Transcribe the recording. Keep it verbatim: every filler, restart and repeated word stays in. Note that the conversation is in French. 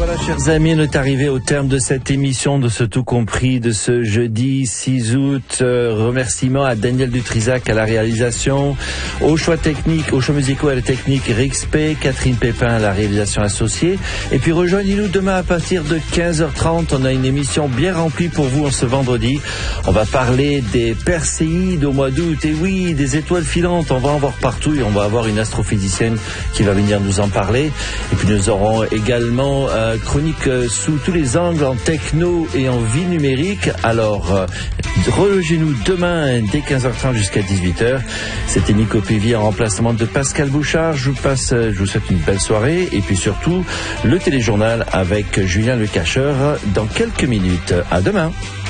Voilà, chers amis, on est arrivé au terme de cette émission de ce tout compris de ce jeudi six août. Euh, remerciements à Daniel Dutrisac à la réalisation, aux choix techniques, aux choix musicaux à la technique Rixpé, Catherine Pépin à la réalisation associée. Et puis rejoignez-nous demain à partir de quinze heures trente. On a une émission bien remplie pour vous en ce vendredi. On va parler des Perséides au mois d'août. Et oui, des étoiles filantes, on va en voir partout et on va avoir une astrophysicienne qui va venir nous en parler. Et puis nous aurons également euh, chronique euh, sous tous les angles en techno et en vie numérique. Alors, euh, relogez-nous demain dès quinze heures trente jusqu'à dix-huit heures. C'était Nico Pévy en remplacement de Pascal Bouchard. Je vous passe, je vous souhaite une belle soirée et puis surtout le téléjournal avec Julien Le Cacheur dans quelques minutes. À demain.